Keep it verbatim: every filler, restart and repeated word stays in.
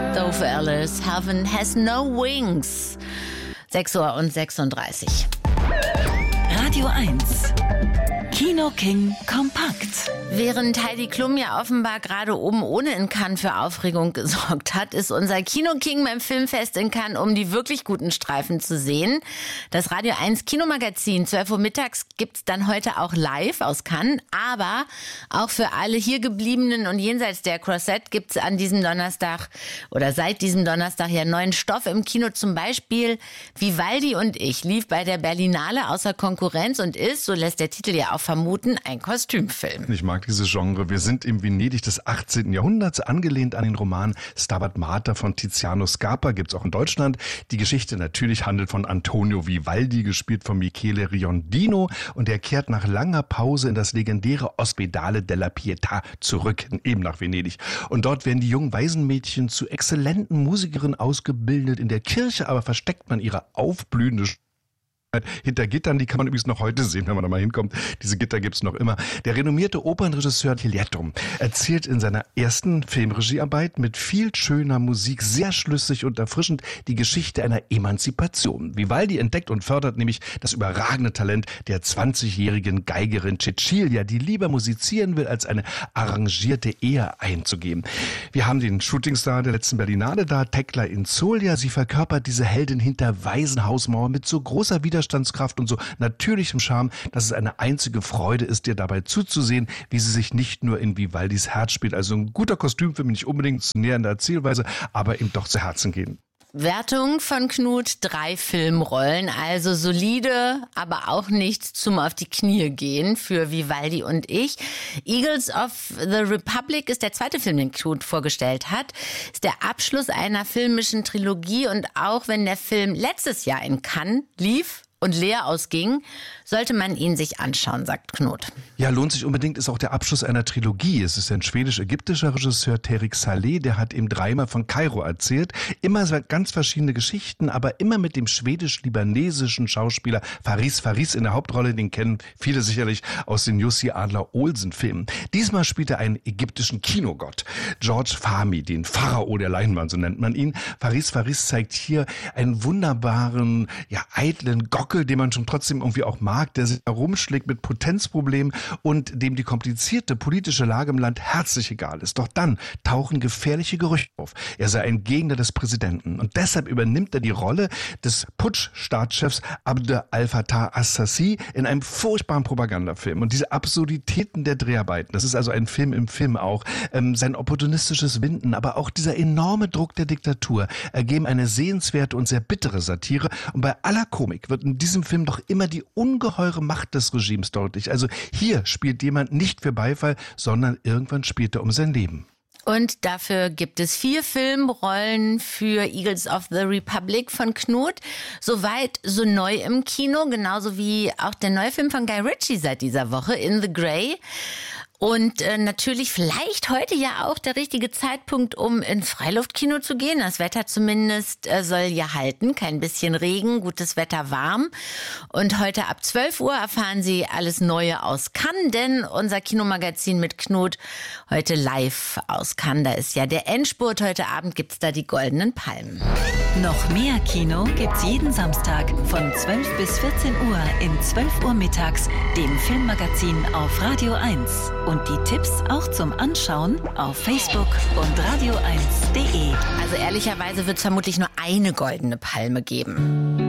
Dove Alice, Heaven Has No Wings. sechs Uhr und sechsunddreißig. Radio eins. Kino King kompakt. Während Heidi Klum ja offenbar gerade oben ohne in Cannes für Aufregung gesorgt hat, ist unser Kino King beim Filmfest in Cannes, um die wirklich guten Streifen zu sehen. Das Radio eins Kinomagazin, zwölf Uhr mittags, gibt's dann heute auch live aus Cannes. Aber auch für alle hier gebliebenen und jenseits der Croisette gibt's an diesem Donnerstag oder seit diesem Donnerstag ja neuen Stoff im Kino. Zum Beispiel Vivaldi und ich lief bei der Berlinale außer Konkurrenz und ist, so lässt der Titel ja auch vermuten, ein Kostümfilm. Ich mag dieses Genre. Wir sind im Venedig des achtzehnten Jahrhunderts, angelehnt an den Roman Stabat Mater von Tiziano Scarpa, gibt's auch in Deutschland. Die Geschichte natürlich handelt von Antonio Vivaldi, gespielt von Michele Riondino, und er kehrt nach langer Pause in das legendäre Ospedale della Pietà zurück, eben nach Venedig. Und dort werden die jungen Waisenmädchen zu exzellenten Musikerinnen ausgebildet. In der Kirche aber versteckt man ihre aufblühende hinter Gittern, die kann man übrigens noch heute sehen, wenn man da mal hinkommt. Diese Gitter gibt's noch immer. Der renommierte Opernregisseur Tiglietto erzählt in seiner ersten Filmregiearbeit mit viel schöner Musik, sehr schlüssig und erfrischend, die Geschichte einer Emanzipation. Vivaldi entdeckt und fördert nämlich das überragende Talent der zwanzigjährigen Geigerin Cecilia, die lieber musizieren will, als eine arrangierte Ehe einzugehen. Wir haben den Shootingstar der letzten Berlinale da, Tekla Inzolia. Sie verkörpert diese Heldin hinter Waisenhausmauer mit so großer Widerstandskraft Widerstandskraft und so natürlichem Charme, dass es eine einzige Freude ist, dir dabei zuzusehen, wie sie sich nicht nur in Vivaldis Herz spielt. Also ein guter Kostümfilm, nicht unbedingt zu näher in der Erzählweise, aber ihm doch zu Herzen gehen. Wertung von Knut, drei Filmrollen, also solide, aber auch nicht zum auf die Knie gehen für Vivaldi und ich. Eagles of the Republic ist der zweite Film, den Knut vorgestellt hat. Ist der Abschluss einer filmischen Trilogie, und auch wenn der Film letztes Jahr in Cannes lief und leer ausging, sollte man ihn sich anschauen, sagt Knut. Ja, lohnt sich unbedingt, ist auch der Abschluss einer Trilogie. Es ist ein schwedisch-ägyptischer Regisseur, Terik Saleh, der hat ihm dreimal von Kairo erzählt. Immer ganz verschiedene Geschichten, aber immer mit dem schwedisch-libanesischen Schauspieler Faris Faris in der Hauptrolle. Den kennen viele sicherlich aus den Jussi Adler-Olsen-Filmen. Diesmal spielt er einen ägyptischen Kinogott, George Fahmy, den Pharao der Leinwand, so nennt man ihn. Faris Faris zeigt hier einen wunderbaren, ja, eitlen Gockel, den man schon trotzdem irgendwie auch mag, der sich herumschlägt mit Potenzproblemen und dem die komplizierte politische Lage im Land herzlich egal ist. Doch dann tauchen gefährliche Gerüchte auf. Er sei ein Gegner des Präsidenten, und deshalb übernimmt er die Rolle des Putsch-Staatschefs Abdel al-Fattah Assassi in einem furchtbaren Propagandafilm. Und diese Absurditäten der Dreharbeiten, das ist also ein Film im Film auch, ähm, sein opportunistisches Winden, aber auch dieser enorme Druck der Diktatur ergeben eine sehenswerte und sehr bittere Satire. Und bei aller Komik wird in diesem Film doch immer die ungeheure Macht des Regimes deutlich. Also hier spielt jemand nicht für Beifall, sondern irgendwann spielt er um sein Leben. Und dafür gibt es vier Filmrollen für Eagles of the Republic von Knut. Soweit so neu im Kino, genauso wie auch der neue Film von Guy Ritchie seit dieser Woche, In the Grey. Und äh, natürlich vielleicht heute ja auch der richtige Zeitpunkt, um ins Freiluftkino zu gehen. Das Wetter zumindest äh, soll ja halten. Kein bisschen Regen, gutes Wetter, warm. Und heute ab zwölf Uhr erfahren Sie alles Neue aus Cannes, denn unser Kinomagazin mit Knut heute live aus Cannes. Da ist ja der Endspurt. Heute Abend gibt's da die Goldenen Palmen. Noch mehr Kino gibt's jeden Samstag von zwölf bis vierzehn Uhr in zwölf Uhr mittags, dem Filmmagazin auf Radio eins. Und die Tipps auch zum Anschauen auf Facebook und radio eins punkt de. Also ehrlicherweise wird es vermutlich nur eine Goldene Palme geben.